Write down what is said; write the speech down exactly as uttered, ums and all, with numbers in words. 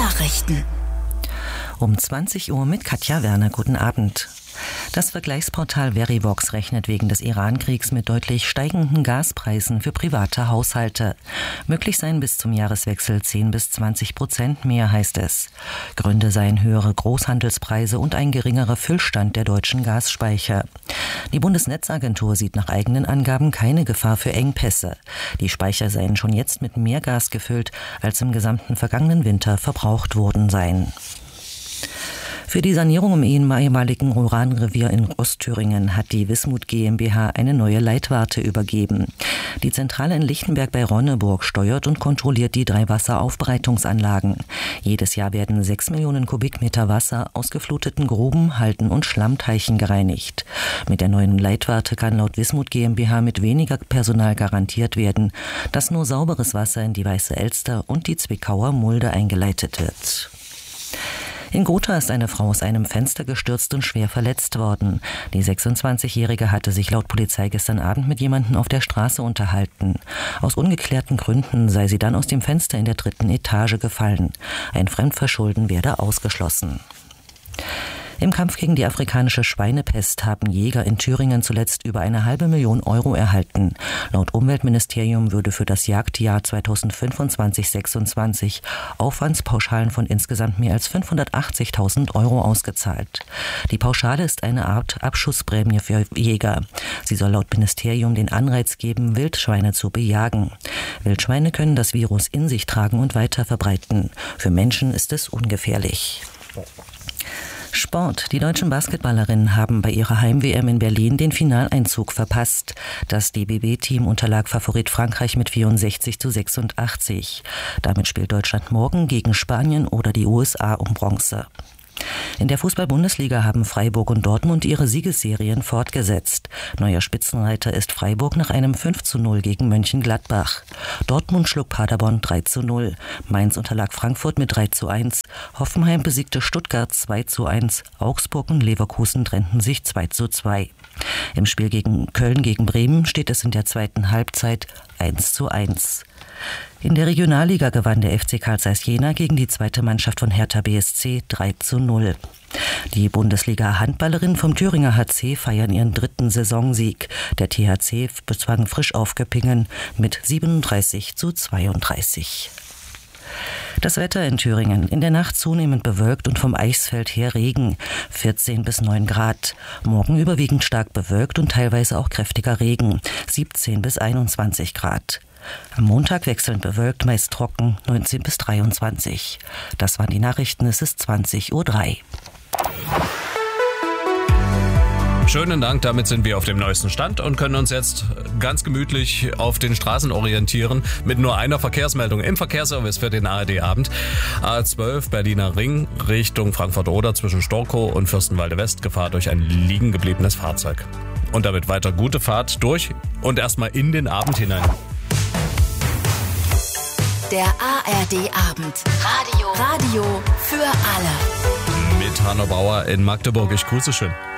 Nachrichten. Um zwanzig Uhr mit Katja Werner. Guten Abend. Das Vergleichsportal Verivox rechnet wegen des Iran-Kriegs mit deutlich steigenden Gaspreisen für private Haushalte. Möglich seien bis zum Jahreswechsel zehn bis zwanzig Prozent mehr, heißt es. Gründe seien höhere Großhandelspreise und ein geringerer Füllstand der deutschen Gasspeicher. Die Bundesnetzagentur sieht nach eigenen Angaben keine Gefahr für Engpässe. Die Speicher seien schon jetzt mit mehr Gas gefüllt, als im gesamten vergangenen Winter verbraucht worden seien. Für die Sanierung im ehemaligen Uranrevier in Ostthüringen hat die Wismut GmbH eine neue Leitwarte übergeben. Die Zentrale in Lichtenberg bei Ronneburg steuert und kontrolliert die drei Wasseraufbereitungsanlagen. Jedes Jahr werden sechs Millionen Kubikmeter Wasser aus gefluteten Gruben, Halden und Schlammteichen gereinigt. Mit der neuen Leitwarte kann laut Wismut GmbH mit weniger Personal garantiert werden, dass nur sauberes Wasser in die Weiße Elster und die Zwickauer Mulde eingeleitet wird. In Gotha ist eine Frau aus einem Fenster gestürzt und schwer verletzt worden. Die sechsundzwanzigjährige hatte sich laut Polizei gestern Abend mit jemandem auf der Straße unterhalten. Aus ungeklärten Gründen sei sie dann aus dem Fenster in der dritten Etage gefallen. Ein Fremdverschulden werde ausgeschlossen. Im Kampf gegen die afrikanische Schweinepest haben Jäger in Thüringen zuletzt über eine halbe Million Euro erhalten. Laut Umweltministerium würde für das Jagdjahr zweitausendfünfundzwanzig sechsundzwanzig Aufwandspauschalen von insgesamt mehr als fünfhundertachtzigtausend Euro ausgezahlt. Die Pauschale ist eine Art Abschussprämie für Jäger. Sie soll laut Ministerium den Anreiz geben, Wildschweine zu bejagen. Wildschweine können das Virus in sich tragen und weiter verbreiten. Für Menschen ist es ungefährlich. Sport. Die deutschen Basketballerinnen haben bei ihrer Heim-W M in Berlin den Finaleinzug verpasst. Das D B B-Team unterlag Favorit Frankreich mit vierundsechzig zu sechsundachtzig. Damit spielt Deutschland morgen gegen Spanien oder die U S A um Bronze. In der Fußball-Bundesliga haben Freiburg und Dortmund ihre Siegesserien fortgesetzt. Neuer Spitzenreiter ist Freiburg nach einem fünf zu null gegen Mönchengladbach. Dortmund schlug Paderborn drei zu null. Mainz unterlag Frankfurt mit drei zu eins. Hoffenheim besiegte Stuttgart zwei zu eins. Augsburg und Leverkusen trennten sich zwei zu zwei. Im Spiel gegen Köln gegen Bremen steht es in der zweiten Halbzeit eins zu eins. In der Regionalliga gewann der F C Carl Zeiss Jena gegen die zweite Mannschaft von Hertha B S C drei zu null. Die Bundesliga-Handballerinnen vom Thüringer H C feiern ihren dritten Saisonsieg. Der T H C bezwang frisch Aufgepingen mit siebenunddreißig zu zweiunddreißig. Das Wetter in Thüringen. In der Nacht zunehmend bewölkt und vom Eichsfeld her Regen. vierzehn bis neun Grad. Morgen überwiegend stark bewölkt und teilweise auch kräftiger Regen. siebzehn bis einundzwanzig Grad. Am Montag wechselnd bewölkt, meist trocken, neunzehn bis dreiundzwanzig. Das waren die Nachrichten, es ist zwanzig Uhr drei. Schönen Dank, damit sind wir auf dem neuesten Stand und können uns jetzt ganz gemütlich auf den Straßen orientieren mit nur einer Verkehrsmeldung im Verkehrsservice für den A R D-Abend. A zwölf Berliner Ring Richtung Frankfurt-Oder zwischen Storkow und Fürstenwalde West, Gefahr durch ein liegen gebliebenes Fahrzeug. Und damit weiter gute Fahrt durch und erstmal in den Abend hinein. Der A R D-Abend. Radio. Radio für alle. Mit Hanno Bauer in Magdeburg. Ich grüße schön.